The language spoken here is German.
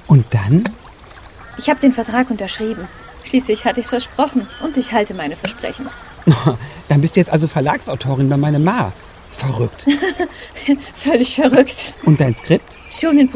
Und dann? Ich habe den Vertrag unterschrieben. Schließlich hatte ich es versprochen und ich halte meine Versprechen. Dann bist du jetzt also Verlagsautorin bei meiner Ma. Verrückt. Völlig verrückt. Und dein Skript? Schon in